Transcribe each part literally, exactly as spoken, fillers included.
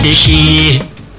da shi.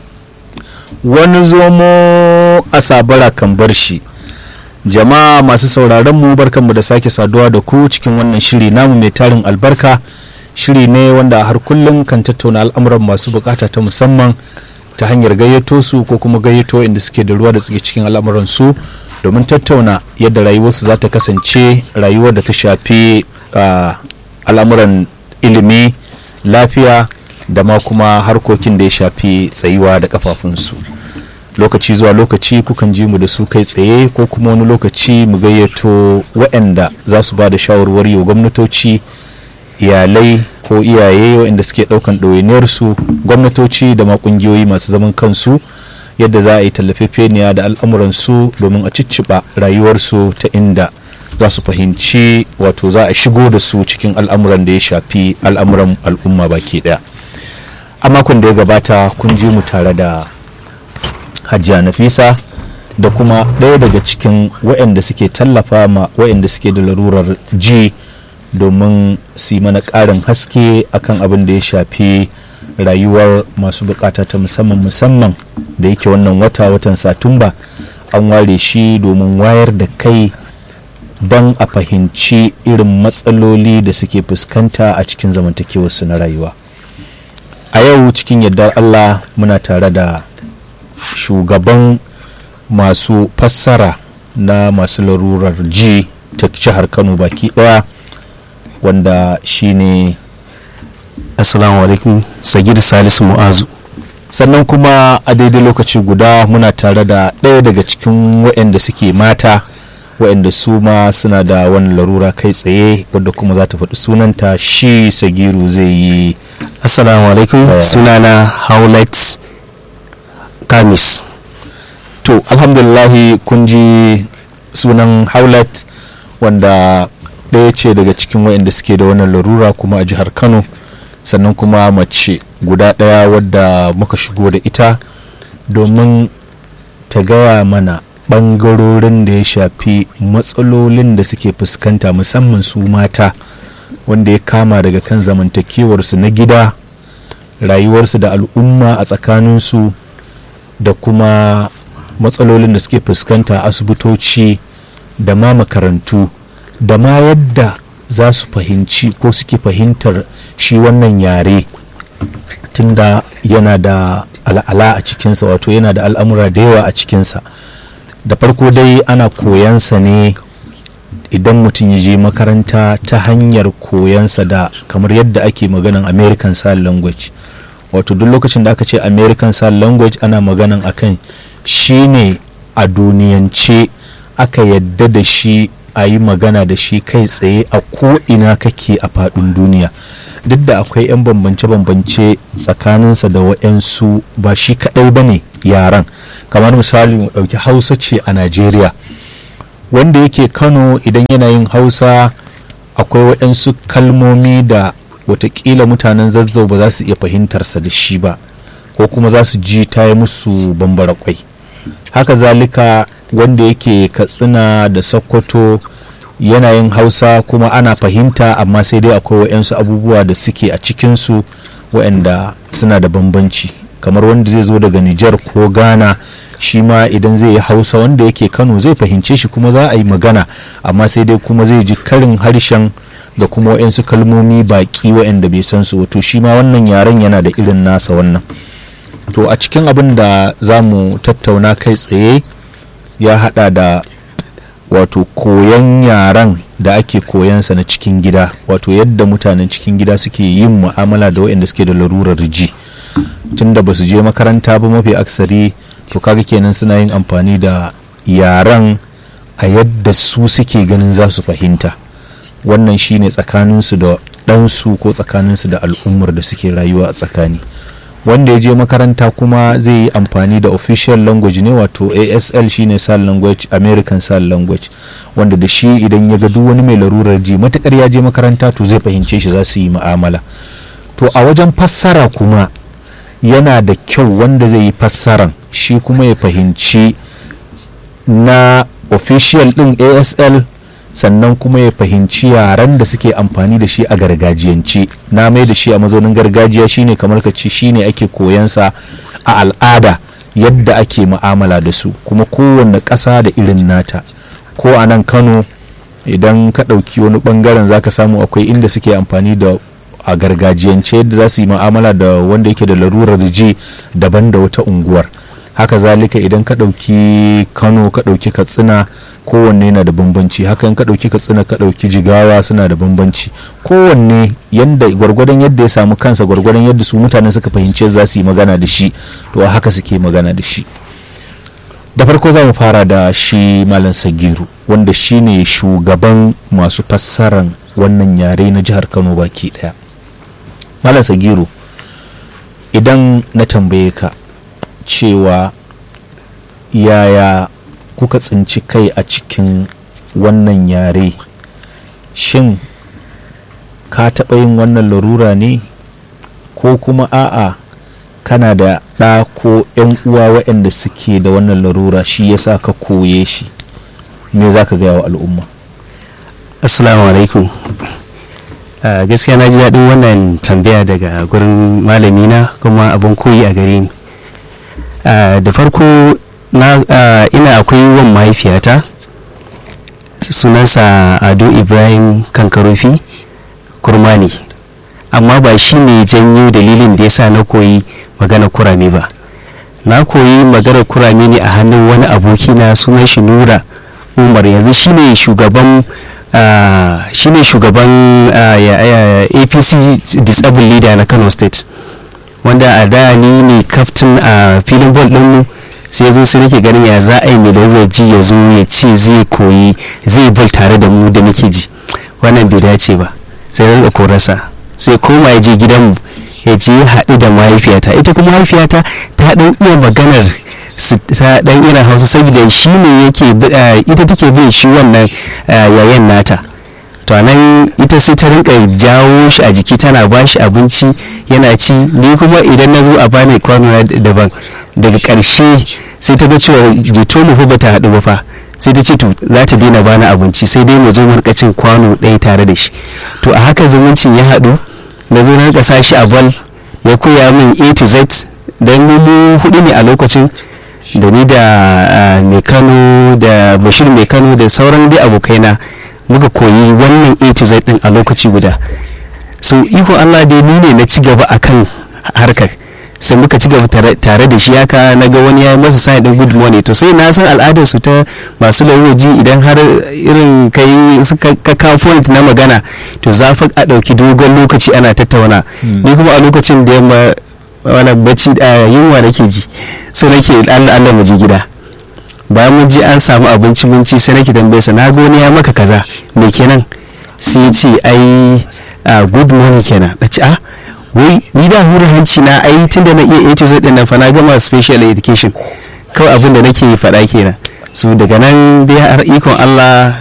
Wani zomo a sabara kan bar shi. Jama'a masu sauraron mu barkanmu da sake saduwa da ku cikin wannan shiri namu mai tarin albarka. Shiri ne wanda har kullum kan tattauna al'amuran masu bukata ta musamman ta hanyar gayyato su ko kuma gayyato inda suke da ruwa da suke cikin al'amuran su domin tattauna yadda rayuwarsu za ta kasance, rayuwar da ta shafi uh, al'amuran ilimi, lafiya da ma kuma harkokin da ya shafi tsayuwa da kafafunsu. Lokaci zuwa lokaci kukan ji mu da su kai tsaye ko kuma wani lokaci mu gayyato waɗanda za su ba da shawarwari wa gwamnatoci, iyalai ko iyaye waɗanda suke ɗaukan ɗawainiyarsu, gwamnatoci da ma ƙungiyoyi masu zaman kansu, yadda za a yi tallafefeniya da al'amuransu domin a cicciɓa rayuwarsu ta inda za su fahimci, wato za a shigo da su cikin al'amuran da ya shafi al'amuran al'umma baki ɗaya. A makon da ya gabata kun ji mu tare da Hajiya Nafisa da kuma ɗaya daga cikin waɗanda suke tallafa ma waɗanda suke da larurar ji domin su yi mana ƙarin haske akan abin da ya shafi rayuwar masu bukata ta musamman musamman da yake wannan wata watan Satumba an ware shi domin wayar da kai don a fahimci irin matsaloli da suke fuskanta a cikin zamantakewarsu na rayuwa. A yau cikin yardar Allah muna tare da shugaban masu fassara na masu larurar ji ta jihar Kano baki daya, wanda shine Assalamu alaikum, Sagir Salisu Mu'azu. Sannan kuma a daidai lokaci guda muna tare da ɗaya daga cikin waɗanda suke mata waɗanda su ma suna da wani larura kai tsaye, wadda kuma za ta faɗi sunanta, shi Sagiru zai yi. Assalamu alaikum, uh, sunana Haulet Kamis. To alhamdulillahi kun ji sunan Haulet, wanda ɗaya ce daga cikin waɗanda suke da wannan larura kuma a jihar Kano, sannan kuma mace guda ɗaya wadda muka shigo da ita domin ta gaya mana ɓangarorin da ya shafi matsalolin da suke fuskanta musamman su mata, wanda ya kama daga kan zamantakewarsu na gida, rayuwarsu da al'umma a tsakaninsu, da kuma matsalolin da suke fuskanta asibitoci da ma makarantu, da ma yadda za su fahimci ko suke fahimtar shi wannan yare, tunda yana da al'ala a cikinsa, wato yana da al'amura da yawa a cikinsa. Da farko dai ana koyansa ne idan mutum ya je makaranta ta hanyar koyansa da kamar yadda ake maganan American Sign Language. Wato duk lokacin da aka ce American Sign Language ana maganan akan shi ne a duniyance aka yadda da shi a yi magana da shi kai tsaye a ko'ina kake a faɗin duniya, duk da akwai 'yan bambance-bambance tsakaninsa da waɗansu, ba shi kaɗai ba ne yaran. Kamar misali mu ɗauki Hausa ce a Najeriya, wanda yake Kano idan yana yin Hausa akwai waɗansu kalmomi da watakila mutanen Zazzau ba za su iya fahimtarsa da shi ba, ko kuma za su ji ta yi musu bambara kwai. Haka zalika wanda yake Katsina da Sokoto yanayin Hausa kuma ana fahimta, amma sai dai akwai waɗansu abubuwa da suke a cikinsu waɗanda suna da bambanci. Kamar wanda zai zo daga Nijar ko Ghana, shi ma idan zai yi Hausa wanda yake Kano zai fahimce shi kuma za a yi magana, amma sai dai kuma zai ji karin harshen da kuma waɗansu kalmomi baƙi waɗanda bai san su, wato shi ma wannan yaren yana da irin nasa wannan. To a cikin abin da za mu tattauna kai tsaye ya hada da wato koyan yaren da ake koyansa na cikin gida, wato yadda mutanen cikin gida suke yin mu'amala da waɗanda suke da larurar ji, tunda ba su je makaranta ba mafi aksari, to kaga kenan suna yin amfani da yaren a yadda su suke ganin za su fahimta. Wannan shine tsakaninsu da ɗansu ko tsakaninsu da al'ummar da suke rayuwa a tsakani. Wanda ya je makaranta kuma zai yi amfani da official language ne, wato A S L shine sign language, American Sign Language, wanda da shi idan ya ga duk wani mai larurar ji matukar ya je makaranta to zai fahimce shi, za su yi mu'amala. To a wajen fassara kuma yana da kyau wanda zai yi fassaran shi kuma ya fahimci na official din A S L sannan kuma ya fahimci yaran da suke amfani da shi a gargajiyance. Na mai da shi a mazaunin gargajiya shine kamar ka ce shine ake koyansa a al'ada yadda ake mu'amala da su, kuma kowanne ƙasa da irin nata. Ko a nan Kano idan ka ɗauki wani ɓangaren za ka samu akwai inda suke amfani da a gargajiyance yadda za su yi mu'amala da wanda yake da larurar ji daban da wata unguwar. Haka zalika idan ka ɗauki Kano ka ɗauki Katsina kowanne yana da bambanci. Haka in ka ɗauki Katsina ka ɗauki Jigawa suna da bambanci. Kowanne yanda gwargwadon yadda ya samu kansa gwargwadon yadda su mutane suka fahimci za su yi magana da shi, to a haka suke magana da shi. Da farko za mu fara da shi Malam Sagiru, wanda shi ne shugaban masu fassaran wannan yare na jihar Kano baki daya. Malam Sagiru, idan na tambaye ka cewa yaya kuka tsinci kai a cikin wannan yare, shin ka taɓa yin wannan larura ne ko kuma a'a kana da ɗa ko ‘yan uwa waɗanda suke da wannan larura shi yasa ka koye shi? Me za ka gaya wa al'umma? Assalamu alaikum. Uh, gaskiya na ji daɗin wannan tambaya daga gurin malamina kuma abin koyi a gare ni. Uh, da farko na uh, ina akwai wan mahaifiyata sunansa Ado Ibrahim Kankarofi Kurmani, amma ba shi ne janyo dalilin da yasa na koyi magana kurame ba. Na koyi magana kurame ne a hannun wani aboki na sunan shi Nura Umar, yanzu shine shugaban uh, shine shugaban uh, A P C Disabled Leader na Kano State, wanda a da ni ne kaftin a filin ball ɗinmu. Sai zo sai nake ganin ya za a yi mai ji ya zo ya ce zai koyi zai bal tare da mu da muke ji, wannan bai dace ba. Sai na da korasa sai koma ya je gidanmu ya je haɗu da mahaifiyata. Ita kuma mahaifiyata ta ɗan iya maganar ta ɗan irin Hausa saboda shi ne yake ita take bin shi wannan yayan nata. To nan ita sai ta rinka jawo shi a jiki tana ba shi abinci yana ci, ni kuma idan na zo a bani kwano daban. Daga ƙarshe sai ta ga cewa jito mu fa bata haɗu ba fa, sai ta ce to za ta daina bani abinci sai dai mu zo mu rika cin kwano ɗaya tare da shi. To a haka zumuncin ya haɗu, na zo na rika sa shi a bal, ya koya min A to Z, dan mu hudu ne a lokacin, da ni da mai Kano da Bashir mai Kano da sauran dai abokaina muka koyi wannan A to Z din a lokaci guda. So iko Allah dai ni ne na ci gaba akan harkar, sai muka ci gaba tare da shi. Haka na ga wani ya masa sign din good morning, to sai na san al'adar su ta masu lauyoji idan har irin kai suka ka point na magana to za fa a dauki dogon lokaci ana tattauna. Ni kuma a lokacin da yamma wani bacci yunwa nake ji, so nake Allah Allah mu je gida. Bayan mun je an samu abinci mun ci, sai nake tambaye sa na ga wani ya maka kaza me kenan, sai ya ce ai good morning kenan. Na ce ah wai ni da hura hanci na ai tunda na iya A to Z din nan fa na gama special education, kawai abin da nake faɗa kenan. So daga nan dai har ikon Allah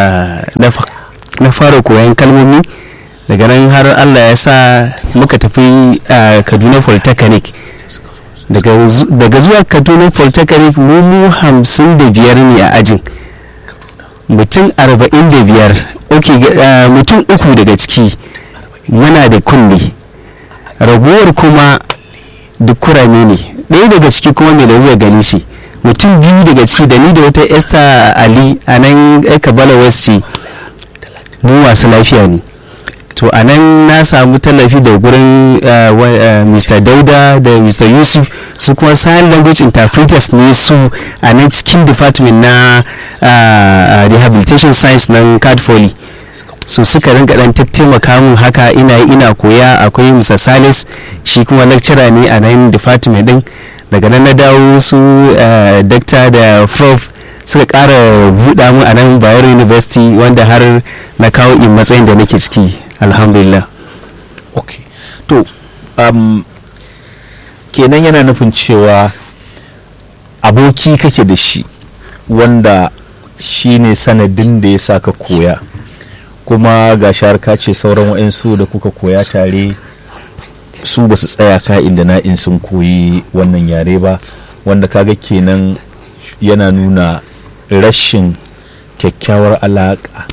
na fara koyan kalmomi. Daga nan har Allah ya sa muka tafi Kaduna Polytechnic. Daga zuwa Kaduna Polytechnic mu mu hamsin da biyar ne a ajin, mutum arba'in da biyar ok mutum uku daga ciki muna da kunne, ragowar kuma duk kurame ne. Ɗaya daga ciki kuma mai lauya gani ce. Mutum biyu daga ciki da ni da wata Esther Ali a nan Kabala West ce, mu wasu lafiya ne. To a nan na samu tallafi da gurin Mr. Dauda da Mr. Yusuf, su kuma sign language interpreters ne su a nan cikin department na rehabilitation science nan Card Foley. So suka rinka dan taimaka mun haka ina ina koya. Akwai Mister Salis, shi kuma lecturer ne a nan department din. Daga nan na dawo su doctor da prof suka ƙara buɗa mu a nan Bayero University, wanda har na kawo in matsayin da nake ciki alhamdulillah. Okay, to um, kenan yana nufin cewa aboki kake da shi wanda shi ne sanadin da ya sa ka koya, kuma ga sharka ce sauran wa'insu da kuka koya tare su ba su tsaya ka'in da na'in sun koyi wannan yare ba, wanda kaga kenan yana nuna rashin kyakkyawar alaƙa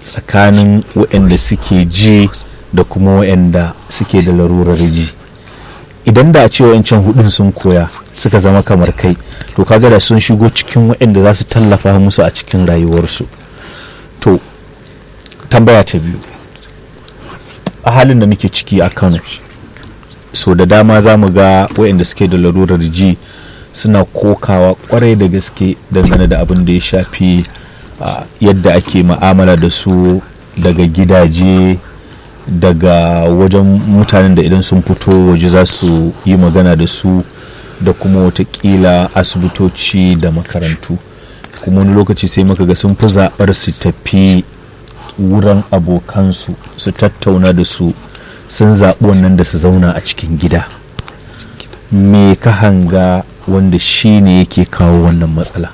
tsakanin waɗanda suke ji da kuma waɗanda suke da larurar ji. Idan da a ce wa'ancan hudun sun koya suka zama kamar kai, to kaga da sun shigo cikin waɗanda za su tallafa musu a cikin rayuwarsu. To tambaya ta biyu, a halin da muke ciki a Kano, so da dama za mu ga waɗanda suke da larurar ji suna kokawa kwarai da gaske dangane da abin da ya shafi uh, yadda ake ma'amala da su daga gidaje, daga wajen mutanen da idan sun fito waje za su yi magana da su, da kuma watakila asibitoci da makarantu. Kuma wani lokaci sai muka ga sun fi zaɓar su tafi wurin abokansu su tattauna da su, sun zaɓi wannan da su zauna a cikin gida. Me ka hanga wanda shi ne yake kawo wannan matsala?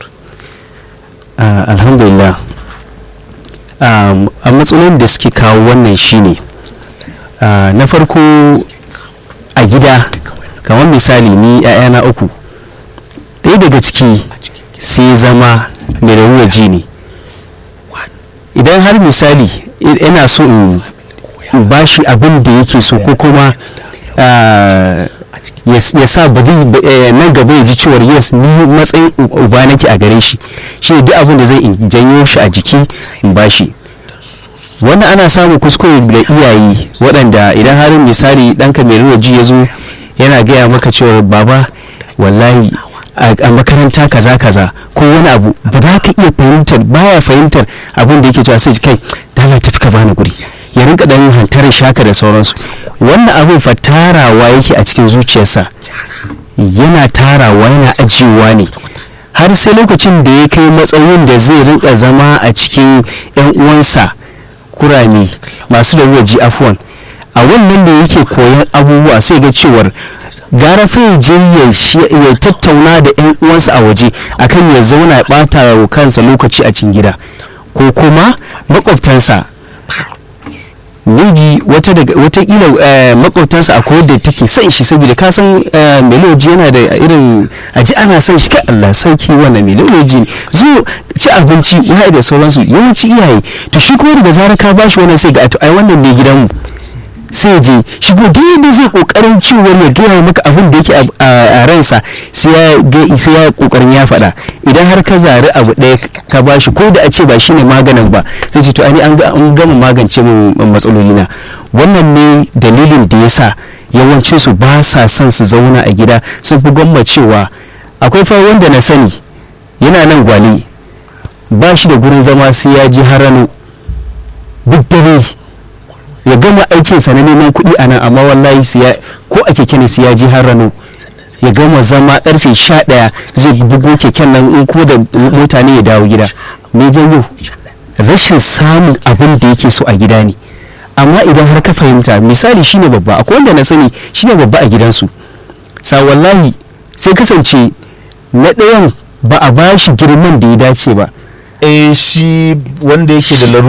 uh, alhamdulillah um, a matsalolin da suke kawo wannan shine uh, na farko a gida, kamar misali ni 'ya'yana uku, ɗaya daga ciki sai zama mai larurar ji ne. Idan har misali ina so in ba shi abin da yake so, ko kuma uh, ya sa ba zai nan gaba ya ji cewar yes ni matsayin uba nake a gare shi, shi duk abin da zai janyo shi a jiki in ba shi. Wannan ana samun kuskure da iyaye waɗanda idan har misali ɗanka mai ruwa ji ya zo yana gaya maka cewar baba wallahi a makaranta kaza kaza ko wani abu, ba za ka iya fahimtar, baya fahimtar abin da yake cewa sai kai dala tafi ka bani guri, ya rinka dan hantarar shaka da sauransu. Wannan abin fa tarawa yake a cikin zuciyarsa, yana tarawa yana ajiyewa ne har sai lokacin da ya kai matsayin da zai rinka zama a cikin yan uwansa kurame masu da waje afuwan. A wannan da yake koyan abubuwa sai ga cewar gara fa ya je ya tattauna da yan uwansa a waje akan ya zauna ya bata wa kansa lokaci a cikin gida, ko kuma makwabtansa maybe wata daga watakila makwabtansa akwai wadda take son shi, saboda ka san melody yana da irin aji ana son shi, kai Allah sauki wannan melody ne, zo ci abinci ya da sauransu yawanci iyaye. To shi kuma daga zarar ka bashi wannan sai ga ai wannan ne gidanmu, sai je shigo da zai kokarin ciwon ya gaya maka abin da yake a ransa, sai ya sai ya kokarin ya faɗa. Idan har ka zari abu ɗaya ka bashi, ko da a ce ba shine maganin ba, sai ce to ani an gama magance min matsaloli na. Wannan ne dalilin da yasa yawancin su ba sa son su zauna a gida, sun fi gwammacewa. Akwai fa wanda na sani yana nan Gwale, ba shi da gurin zama sai ya ji harano duk dare ya gama aikinsa na neman kuɗi a nan, amma wallahi siya ko a keke ne siya ji har rano ya gama zama karfe sha ɗaya zai bugo keken nan in ko da mota ne ya dawo gida. Me janyo? Rashin samun abin da yake so a gida ne. Amma idan har ka fahimta, misali shine babba, akwai wanda na sani shine babba a gidansu, sa wallahi sai kasance na ɗayan ba a bashi girman da ya dace ba. Eh shi wanda yake da